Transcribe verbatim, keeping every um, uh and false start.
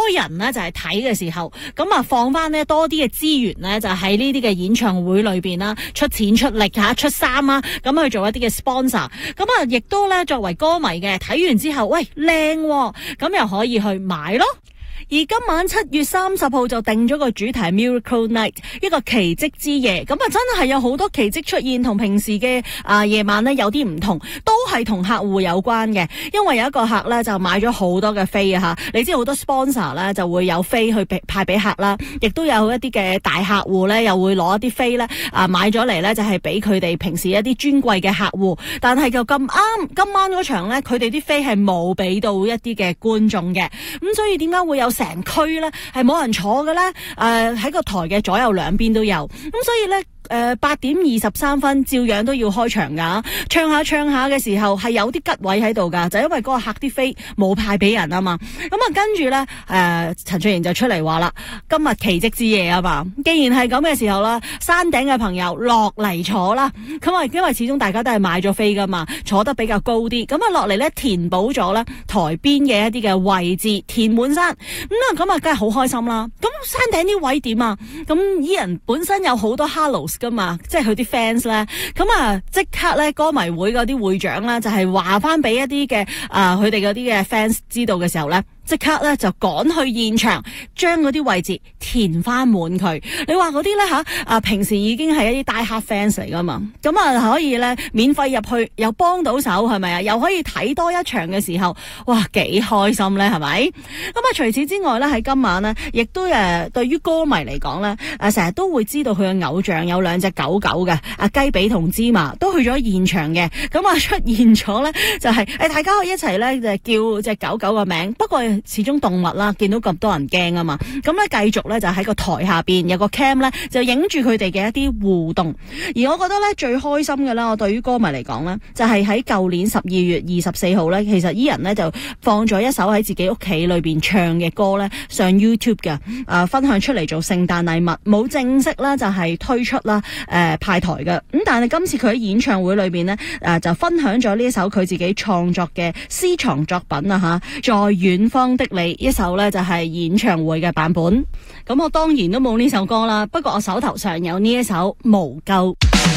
人咧就係睇嘅時候，咁啊放翻呢多啲嘅資源咧，就喺呢啲嘅演唱會裏邊啦，出錢出力吓，出衫啊，咁去做一啲嘅 sponsor， 咁啊亦都咧作為歌迷嘅睇完之後，喂靚，咁又可以去買咯。而今晚七月三十號就定咗個主題 Miracle Night， 一個奇蹟之夜，咁啊真係有好多奇蹟出現，同平時嘅啊夜晚呢有啲唔同，都係同客戶有關嘅。因為有一個客呢就買咗好多嘅飛啊吓，你知好多 sponsor 呢就會有飛去派俾客啦，亦都有一啲嘅大客戶呢又會攞一啲飛呢啊買咗嚟呢就係俾佢哋平時一啲尊貴嘅客戶，但係就咁啱今晚嗰場呢，佢哋啲飛係冇俾到一啲嘅觀眾嘅，咁所以點解會有成區咧係冇人坐嘅咧？誒、呃、喺個台嘅左右兩邊都有，咁所以咧誒八點二十三分照樣都要開場噶，唱下唱下嘅時候係有啲吉位喺度噶，就因為嗰個客啲飛冇派俾人啊嘛。咁啊跟住咧誒陳翠瑩就出嚟話啦，今日奇蹟之夜啊嘛，既然係咁嘅時候啦，山頂嘅朋友落嚟坐啦。咁啊因為始終大家都係買咗飛噶嘛，坐得比較高啲，咁啊落嚟咧填補咗咧台邊嘅一啲嘅位置，填滿山。咁啊咁啊梗係好開心啦。咁山頂啲位點啊？咁依人本身有好多 Hellos 噶嘛，即係佢啲 fans 咧，咁啊即刻咧歌迷會嗰啲會長咧就係話翻俾一啲嘅啊佢哋嗰啲嘅 fans 知道嘅時候咧，即刻咧就趕去現場，將嗰啲位置填翻滿佢。你話嗰啲咧吓啊，平時已經係一啲大客 fans 嚟噶嘛，咁啊可以咧免費入去，又幫到手係咪啊？又可以睇多一場嘅時候，哇幾開心咧係咪？咁啊除此之外咧喺今晚咧，亦都誒對於歌迷嚟講咧，誒成日都會知道佢嘅偶像有兩隻狗狗嘅，阿雞髀同芝麻都去咗現場嘅，咁啊出現咗咧就係、是、誒大家可以一齊咧就叫隻狗狗個名，不過始終動物啦，見到咁多人驚啊嘛，咁咧繼續咧就喺個台下邊有個 cam 咧就影住佢哋嘅一啲互動。而我覺得咧最開心嘅啦，我對於歌迷嚟講咧，就係喺舊年十二月二十四號咧，其實伊人咧就放咗一首喺自己屋企裏邊唱嘅歌咧上 YouTube 嘅，誒、呃、分享出嚟做聖誕禮物，冇正式啦就係推出啦誒、呃、派台嘅。咁但係今次佢喺演唱會裏邊咧誒就分享咗呢一首佢自己創作嘅私藏作品啊吓，在遠方的你一首咧就係演唱會嘅版本。咁我當然都冇呢首歌啦，不過我手頭上有呢一首無救。